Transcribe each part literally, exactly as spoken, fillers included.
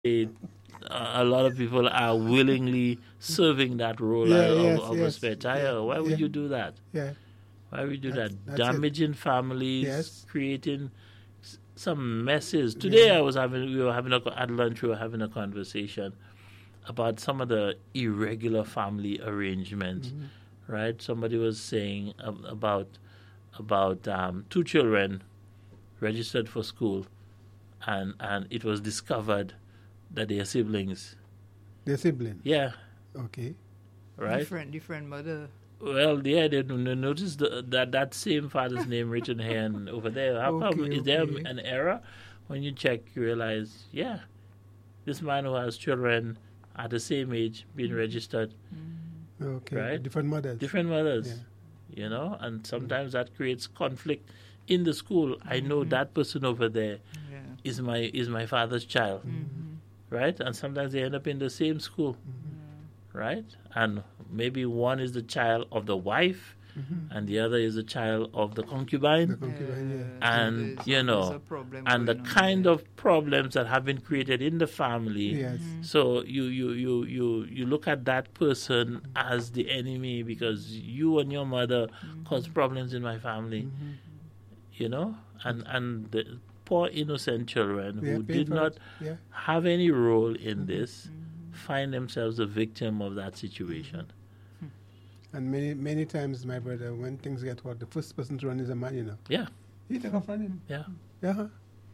it, a lot of people are willingly serving that role Yeah, of, yes, of a yes, spare tire. yeah, Why would yeah. you do that? Yeah. Why would you do That's- that? that's it. Damaging families, Yes. creating s- some messes. Today, Yeah. I was having we were having a, co- at lunch. We were having a conversation about some of the irregular family arrangements. Mm-hmm. Right? Somebody was saying ab- about about um, two children registered for school, and and it was discovered that they are siblings. Their sibling. Yeah, Okay. right. Different, different mother. Well, yeah, they don't notice the, that that same father's name written here and over there. How come Okay, is there okay. an error? When you check, you realize, yeah, this man who has children at the same age being registered, Okay. Right. Different mothers. different mothers, Yeah. you know, and sometimes that creates conflict in the school. I know that person over there Yeah. is my is my father's child, right? And sometimes they end up in the same school, right? And maybe one is the child of the wife, and the other is the child of the concubine. The concubine, yeah. And, there's- you there's know, a problem And the going on kind there. of problems that have been created in the family. Yes. So you, you, you, you, you look at that person as the enemy because you and your mother caused problems in my family, you know, and and the poor innocent children Yeah, who pay did for not it. Yeah. have any role in this find themselves a victim of that situation. And many many times, my brother, when things get hot, the first person to run is a man, you know. Yeah, He take off running. yeah, Yeah.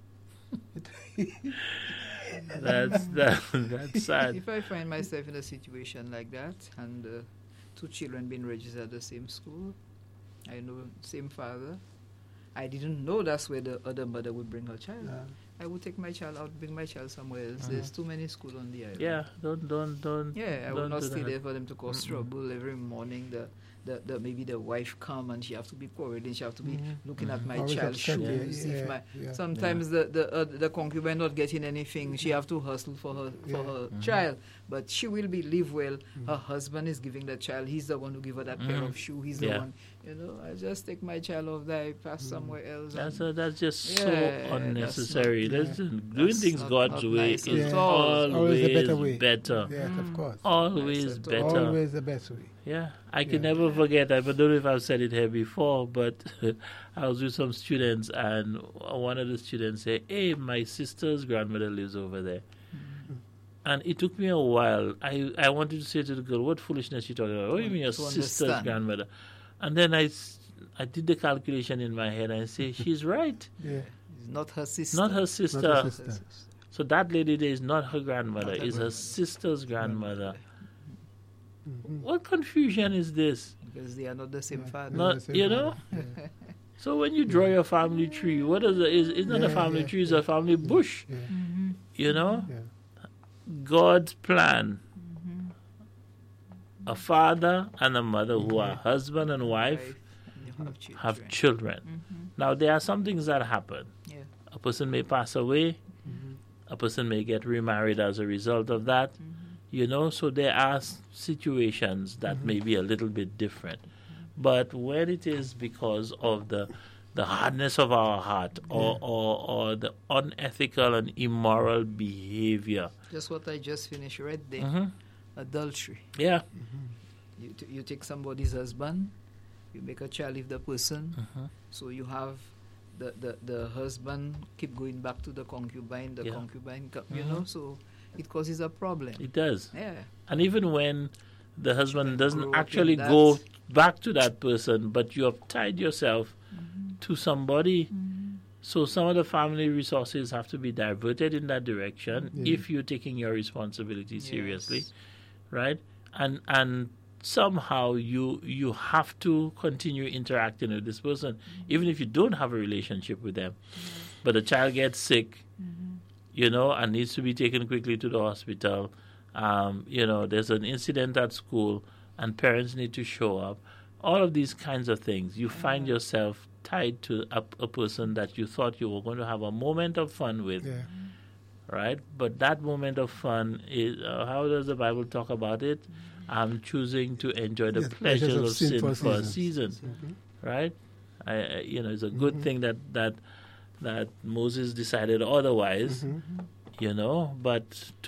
that's that, that's sad. If I find myself in a situation like that and uh, two children being registered at the same school, I know same father, I didn't know that's where the other mother would bring her child. Uh, I would take my child out, bring my child somewhere else. There's too many schools on the island. Yeah, don't don't don't. Yeah, I don't would not do stay that. there for them to cause trouble every morning. The, the, the maybe the wife come and she have to be quarreling. She have to be looking at my Always child's upset, yeah, shoes. yeah, if my yeah. sometimes the the uh, the concubine not getting anything, she have to hustle for her for Yeah. her child. But she will be live well. Her husband is giving the child. He's the one who give her that pair Mm. of shoe. He's the Yeah. one. You know, I just take my child off there, pass somewhere else. That's and a, that's just Yeah, so that's not- unnecessary. yeah. Listen, doing That's things not- God's not way nice is at Yeah. all. always, Always a better way. better. yes, of course. Always Nice at all. better. Always the best way. Yeah, I can Yeah. never forget. I don't know if I've said it here before, but I was with some students, and one of the students said, "Hey, my sister's grandmother lives over there." And it took me a while. I, I wanted to say to the girl, "What foolishness you talking about? What do you mean your To sister's understand. grandmother?" And then I, s- I did the calculation in my head and I say, "She's right. Yeah. It's not her sister. Not her Not sister. her Her sister. sister. So that lady there is not her grandmother. Not her It's her grandmother. sister's grandmother. Mhm. What confusion is this? Because they are not the same Yeah. father. Not Not the same you father. know." Yeah. So when you draw your family tree, what is it? Is it's not a Yeah, family yeah, tree; it's yeah. a family bush. Yeah. You know, Yeah. God's plan. A father and a mother who are husband and wife and you have children. have children. Now there are some things that happen. Yeah. A person may pass away. A person may get remarried as a result of that. You know, so there are s- situations that may be a little bit different. But when it is because of the the hardness of our heart or, or, or the unethical and immoral behavior. Just what I just finished right there. Mhm. Adultery. Yeah. You, t- you take somebody's husband, you make a child with the person, Mhm. so you have the, the, the husband keep going back to the concubine, the Yeah. concubine, co- you Mhm. know, so it causes a problem. It does. Yeah. And even when the husband Children doesn't grow up in actually that. go back to that person, but you have tied yourself to somebody. So some of the family resources have to be diverted in that direction Yeah. if you're taking your responsibility seriously, Yes. right? And and somehow you you have to continue interacting with this person, even if you don't have a relationship with them. But the child gets sick, you know, and needs to be taken quickly to the hospital. Um, you know, there's an incident at school, and parents need to show up. All of these kinds of things, you find yourself tied to a, a person that you thought you were going to have a moment of fun with, Yeah. right? But that moment of fun is, uh, how does the Bible talk about it? I'm choosing to enjoy the Yes, pleasures, of sin, for, a seasons. season, Mhm. right? I, I, you know, it's a good thing that that that Moses decided otherwise. Mhm. you know, but